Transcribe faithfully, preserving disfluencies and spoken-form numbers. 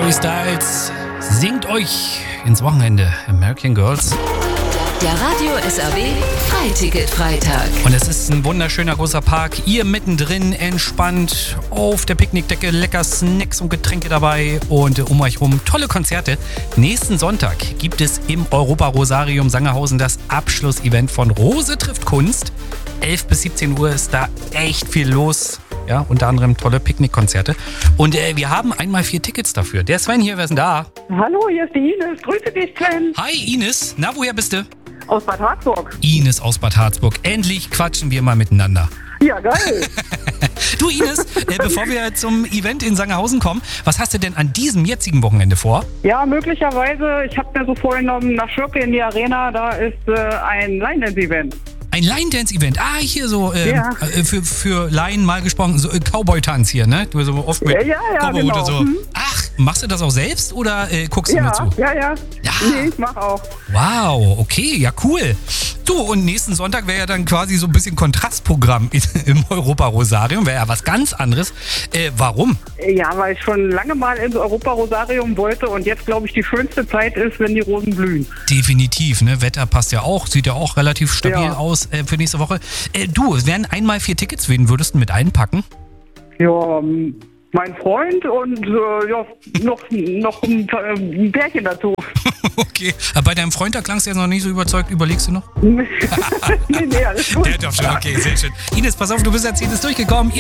Harry Styles singt euch ins Wochenende. American Girls. Der Radio S R W Freiticket-Freitag. Und es ist ein wunderschöner großer Park. Ihr mittendrin, entspannt auf der Picknickdecke, lecker Snacks und Getränke dabei und um euch rum tolle Konzerte. Nächsten Sonntag gibt es im Europa-Rosarium Sangerhausen das Abschlussevent von Rose trifft Kunst. elf bis siebzehn Uhr ist da echt viel los. Ja, unter anderem tolle Picknickkonzerte. Und äh, wir haben einmal vier Tickets dafür. Der Sven hier, wer ist denn da? Hallo, hier ist die Ines. Grüße dich, Sven. Hi Ines, na woher bist du? Aus Bad Harzburg. Ines aus Bad Harzburg. Endlich quatschen wir mal miteinander. Ja, geil. Du Ines, äh, bevor wir zum Event in Sangerhausen kommen, was hast du denn an diesem jetzigen Wochenende vor? Ja, möglicherweise, ich habe mir so vorgenommen, nach Schürke in die Arena, da ist äh, ein Line-Dance-Event. Ein Line-Dance-Event. Ah, hier so ähm, Ja. äh, für, für Laien mal gesprochen, so äh, Cowboy-Tanz hier, ne? Du so oft mit Ja, ja, ja, Cowboy genau. oder so. Mhm. Ach, machst du das auch selbst oder äh, guckst du Ja, nur zu? ja, ja. Ja. Nee, ich mach auch. Wow, okay, ja cool. Du, und nächsten Sonntag wäre ja dann quasi so ein bisschen Kontrastprogramm im Europa-Rosarium, wäre ja was ganz anderes. Äh, warum? Ja, weil ich schon lange mal ins Europa-Rosarium wollte und jetzt, glaube ich, die schönste Zeit ist, wenn die Rosen blühen. Definitiv, ne? Wetter passt ja auch, sieht ja auch relativ stabil Ja. aus äh, für nächste Woche. Äh, du, es wären einmal vier Tickets, wen würdest du mit einpacken? Ja, ähm, mein Freund und äh, ja, noch, noch ein, äh, ein Pärchen dazu. Okay, aber bei deinem Freund, da klangst du jetzt noch nicht so überzeugt, überlegst du noch? nee, nee, alles gut. Der darf schon, okay, sehr schön. Ines, pass auf, du bist jetzt jedes durchgekommen.